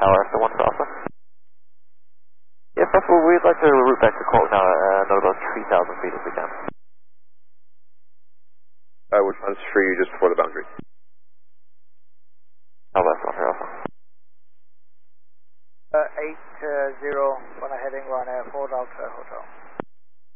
Tower after 1 for Alpha. Yes, possible. We'd like to route back to Colt now at about 3,000 feet if we can. Which one's free just before the boundary? Alpha, 1 for Alpha. 80, when heading Ryanair, Ford Alpha Hotel.